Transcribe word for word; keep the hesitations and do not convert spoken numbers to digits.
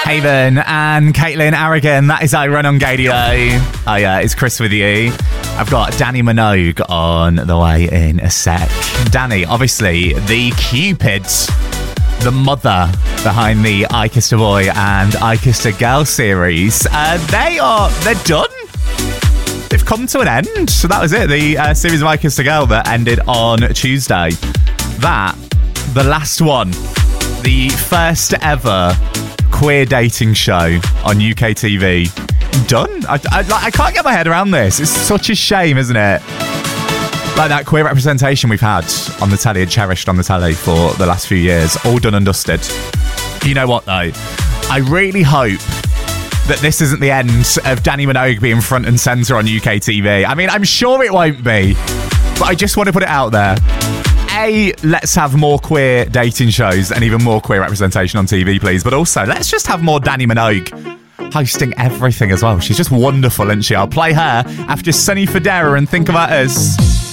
Haven and Caitlin Aragon, that is I Run on Gadio. Hi, uh, it's Chris with you. I've got Danny Minogue on the way in a sec. Danny, obviously, the Cupid, the mother behind the I Kissed a Boy and I Kissed a Girl series. Uh, they are, they're done. They've come to an end. So that was it. The uh, series of I Kissed a Girl that ended on Tuesday. That, the last one, the first ever queer dating show on U K T V. Done. I, I, like, I can't get my head around this. It's such a shame, isn't it? Like that queer representation we've had on the telly and cherished on the telly for the last few years, all done and dusted. You know what, though? I really hope that this isn't the end of Danny Minogue being front and centre on U K T V. I mean, I'm sure it won't be, but I just want to put it out there. A, let's have more queer dating shows and even more queer representation on T V, please. But also, let's just have more Danny Minogue hosting everything as well. She's just wonderful, isn't she? I'll play her after Sunny Federa and Think About Us.